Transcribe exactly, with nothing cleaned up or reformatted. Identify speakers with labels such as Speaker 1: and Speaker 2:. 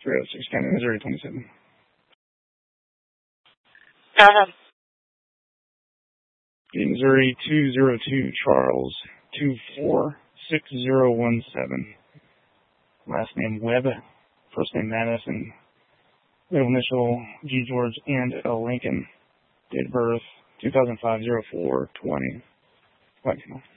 Speaker 1: three oh six County, Missouri twenty-seven.
Speaker 2: Go ahead.
Speaker 1: Missouri two zero two Charles two four six zero one seven. Last name Webb, first name Madison, middle initial G George and L Lincoln. Date of birth two thousand five oh four twenty.